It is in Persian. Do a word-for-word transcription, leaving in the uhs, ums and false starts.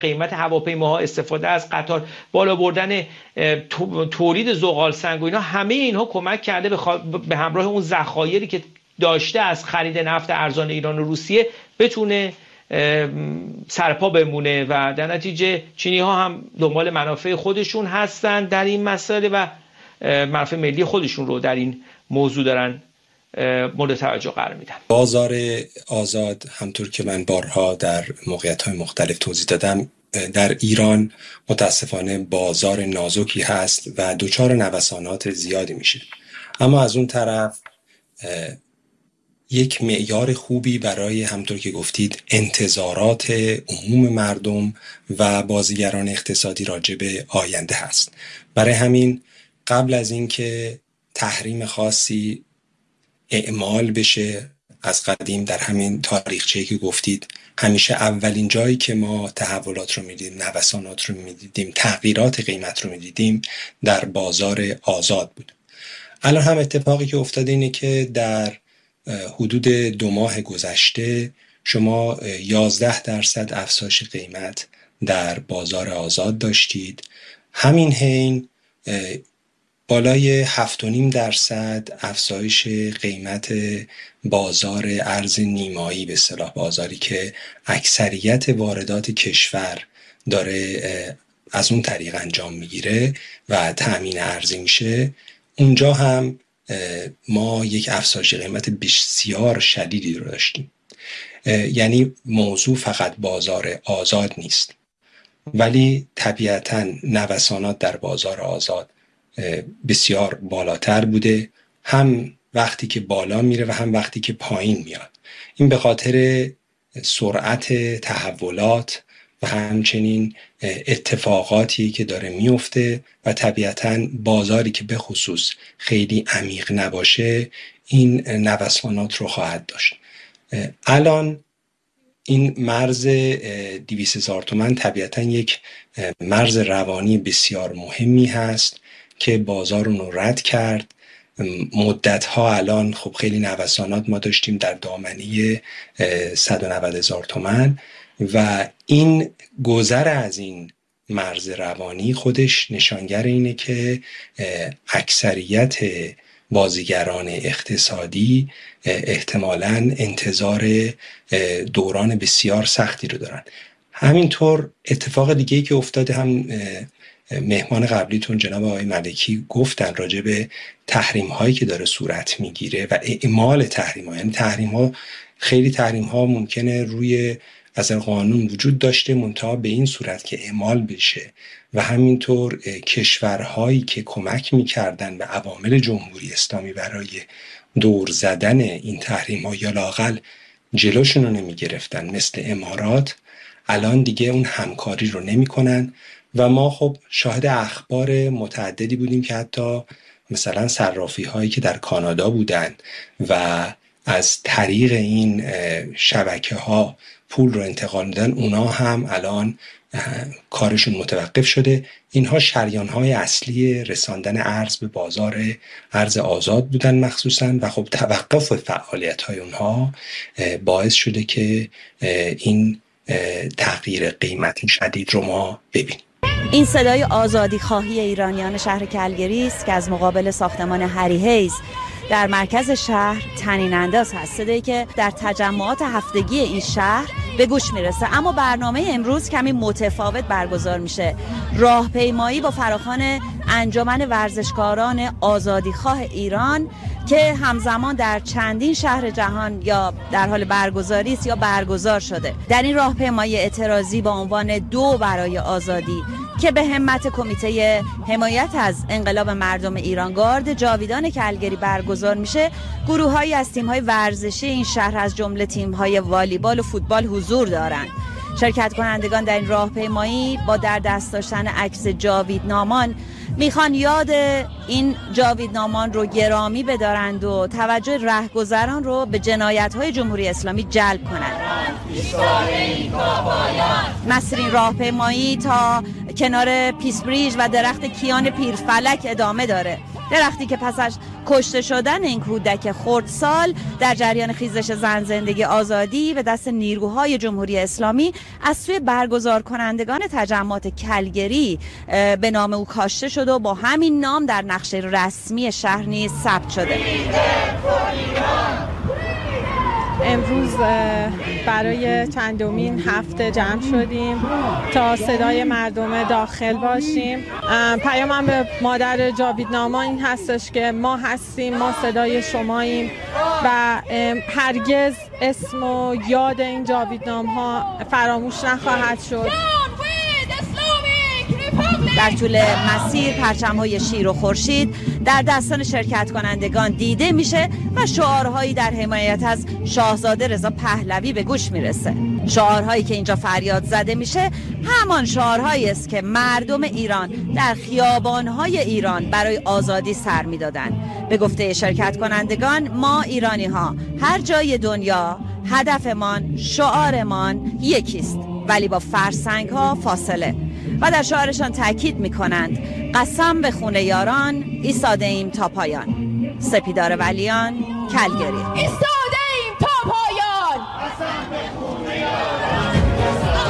قیمت هواپیماها، استفاده از قطار، بالا بردن تولید زغال سنگ و اینا، همه اینها کمک کرده به همراه اون ذخایری که داشته از خرید نفت ارزان ایران و روسیه بتونه سرپا بمونه و در نتیجه چینی ها هم دنبال منافع خودشون هستن در این مسئله و منافع ملی خودشون رو در این موضوع دارن مورد توجه قرار میدن. بازار آزاد همطور که من بارها در موقعیت‌های مختلف توضیح دادم در ایران متاسفانه بازار نازکی هست و دچار نوسانات زیادی میشه، اما از اون طرف یک معیار خوبی برای همطور که گفتید انتظارات عموم مردم و بازیگران اقتصادی راجع به آینده هست. برای همین قبل از اینکه تحریم خاصی اعمال بشه از قدیم در همین تاریخچه‌ای که گفتید همیشه اولین جایی که ما تحولات رو میدیدیم، نوسانات رو میدیدیم، تغییرات قیمت رو میدیدیم در بازار آزاد بود. الان هم اتفاقی که افتاده اینه که در حدود دو ماه گذشته شما یازده درصد افزایش قیمت در بازار آزاد داشتید. همین حین بالای هفت و نیم درصد افزایش قیمت بازار ارز نیمایی، به اصطلاح بازاری که اکثریت واردات کشور داره از اون طریق انجام میگیره و تأمین ارزی میشه، اونجا هم ما یک افزایش قیمت بسیار شدیدی رو داشتیم. یعنی موضوع فقط بازار آزاد نیست، ولی طبیعتاً نوسانات در بازار آزاد بسیار بالاتر بوده، هم وقتی که بالا میره و هم وقتی که پایین میاد. این به خاطر سرعت تحولات و همچنین اتفاقاتی که داره میفته و طبیعتاً بازاری که به خصوص خیلی عمیق نباشه این نوسانات رو خواهد داشت. الان این مرز دویست هزار تومان طبیعتاً یک مرز روانی بسیار مهمی هست که بازار رو رد کرد. مدت‌ها الان خب خیلی نوسانات ما داشتیم در دامنه صد و نود هزار تومان و این گذر از این مرز روانی خودش نشانگر اینه که اکثریت بازیگران اقتصادی احتمالاً انتظار دوران بسیار سختی رو دارن. همینطور اتفاق دیگه‌ای که افتاده هم مهمان قبلیتون جناب آقای ملکی گفتن راجع به تحریم هایی که داره صورت میگیره و اعمال تحریم ها. یعنی تحریم ها خیلی تحریم ها ممکنه روی از قانون وجود داشته منتها به این صورت که اعمال بشه و همینطور کشورهایی که کمک میکردن به عوامل جمهوری اسلامی برای دور زدن این تحریم ها یا لااقل جلوشون رو نمیگرفتن مثل امارات، الان دیگه اون همکاری رو نمی کنن و ما خب شاهد اخبار متعددی بودیم که حتی مثلا صرافی هایی که در کانادا بودن و از طریق این شبکه ها پول رو انتقال میدن، اونا هم الان کارشون متوقف شده. اینها شریان های اصلی رساندن ارز به بازار ارز آزاد بودن مخصوصا و خب توقف فعالیت های اونها باعث شده که این تغییر قیمتی شدید رو ما ببینیم. این صدای آزادی خواهی ایرانیان شهر کلگری است که از مقابل ساختمان هری هیز در مرکز شهر طنین انداز هست. صدایی که در تجمعات هفتگی این شهر به گوش میرسه. اما برنامه امروز کمی متفاوت برگزار میشه. راهپیمایی با فراخوان انجمن ورزشکاران آزادیخواه ایران که همزمان در چندین شهر جهان یا در حال برگزاری است یا برگزار شده. در این راهپیمایی اعتراضی با عنوان دو برای آزادی که به همت کمیته حمایت از انقلاب مردم ایران گارد جاویدان کلگری برگزار میشه، گروه‌هایی از تیم‌های ورزشی این شهر از جمله تیم‌های والیبال و فوتبال حضور دارند. شرکت کنندگان در این راهپیمایی با در دست داشتن عکس جاوید نامان میخوان یاد این جاوید نامان رو گرامی بدارند و توجه رهگذران رو به جنایت‌های جمهوری اسلامی جلب کنند. مسیر این راهپیمایی تا کنار پیس بریج و درخت کیان پیرفلک ادامه داره. درختی که پسش کشته شدن این کودک خردسال در جریان خیزش زن زندگی آزادی به دست نیروهای جمهوری اسلامی از سوی برگزار کنندگان تجمعات کلگری به نام او کاشته شده و با همین نام در نقشه رسمی شهر نیز ثبت شده. امروز برای چندمین هفته جمع شدیم تا صدای مردم داخل باشیم. پیامم به مادر جاویدناما این هستش که ما هستیم، ما صدای شماییم و هرگز اسم و یاد این جاویدنام‌ها فراموش نخواهد شد. در طول مسیر پرچم‌های شیر و خورشید در دستان شرکت کنندگان دیده میشه و شعارهایی در حمایت از شاهزاده رضا پهلوی به گوش میرسه. شعارهایی که اینجا فریاد زده میشه همان شعارهایی است که مردم ایران در خیابان‌های ایران برای آزادی سر میدادن. به گفته شرکت کنندگان، ما ایرانی‌ها هر جای دنیا هدفمان، شعارمان یکیست، ولی با فرسنگ‌ها فاصله. و در شعارشان تاکید می‌کنند قسم به خون یاران ایستاده ایم تا پایان. سپیدار ولیان، کلگری.